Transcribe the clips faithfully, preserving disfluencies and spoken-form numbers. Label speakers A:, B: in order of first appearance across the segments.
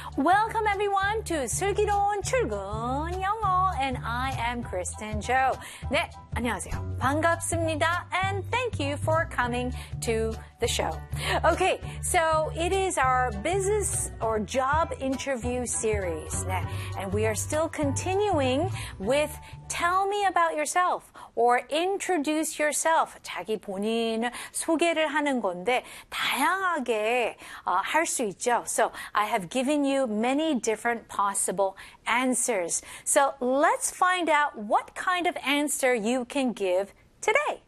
A: Welcome everyone to 슬기로운 출근 영어 and I am Kristen Jo. 네, 안녕하세요. 반갑습니다 and thank you for coming to the show. Okay, so it is our business or job interview series. 네, and we are still continuing with Tell me about yourself or introduce yourself. 자기 본인 소개를 하는 건데 다양하게 uh, 할 수 있죠. So I have given you many different possible answers. So let's find out what kind of answer you can give today.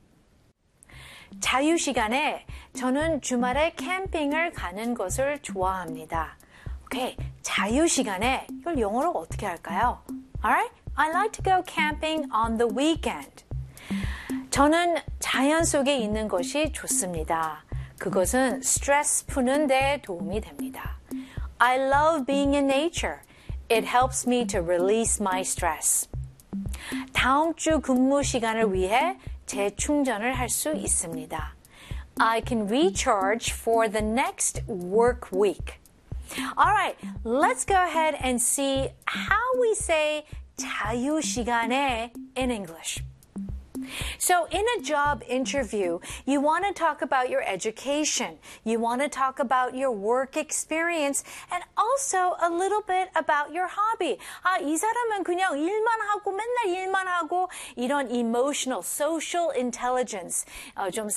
A: 자유 시간에 저는 주말에 캠핑을 가는 것을 좋아합니다. 오케이, 자유 시간에 이걸 영어로 어떻게 할까요? Alright? I like to go camping on the weekend. 저는 자연 속에 있는 것이 좋습니다. 그것은 스트레스 푸는 데 도움이 됩니다. I love being in nature. It helps me to release my stress. 다음 주 근무 시간을 위해 재충전을 할 수 있습니다. I can recharge for the next work week. Alright, let's go ahead and see how we say 자유 시간에 in English. So in a job interview, you want to talk about your education. You want to talk about your work experience and also a little bit about your hobby. 아, 이 사람은 그냥 일만 하고 맨날 일만 하고 이런 emotional, social intelligence, 어, 좀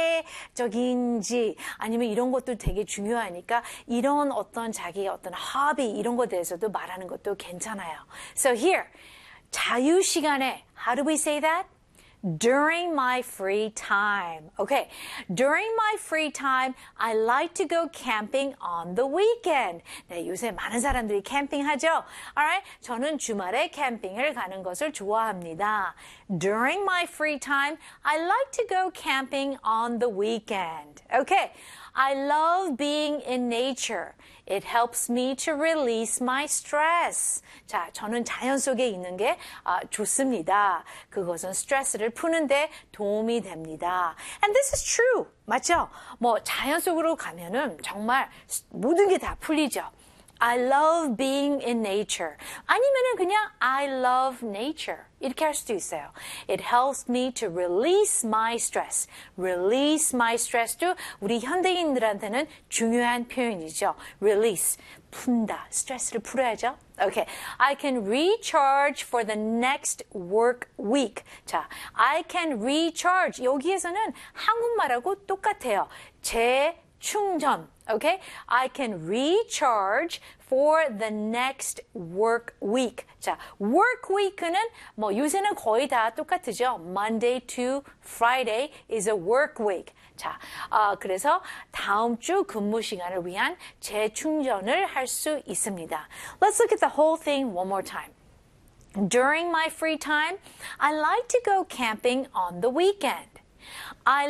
A: 사회적인지 아니면 이런 것도 되게 중요하니까 이런 어떤 자기의 어떤 hobby 이런 것에 대해서도 말하는 것도 괜찮아요. So here, 자유 시간에, how do we say that? During my free time. Okay. During my free time, I like to go camping on the weekend. 네, 요새 많은 사람들이 캠핑하죠? Alright. 저는 주말에 캠핑을 가는 것을 좋아합니다. During my free time, I like to go camping on the weekend. Okay. I love being in nature. It helps me to release my stress. 자, 저는 자연 속에 있는 게 아, 좋습니다. 그것은 스트레스를 푸는데 도움이 됩니다. And this is true. 맞죠? 뭐 자연 속으로 가면은 정말 모든 게 다 풀리죠. I love being in nature. 아니면은 그냥 I love nature. 이렇게 할 수도 있어요. It helps me to release my stress. Release my stress도 우리 현대인들한테는 중요한 표현이죠. Release, 푼다. 스트레스를 풀어야죠. Okay. I can recharge for the next work week. 자, I can recharge. 여기에서는 한국말하고 똑같아요. 재충전. Okay? I can recharge for the next work week. 자, work week는 뭐 요새는 거의 다 똑같으죠. Monday to Friday is a work week. 자, 어, 그래서 다음 주 근무 시간을 위한 재충전을 할 수 있습니다. Let's look at the whole thing one more time. During my free time, I like to go camping on the weekend. I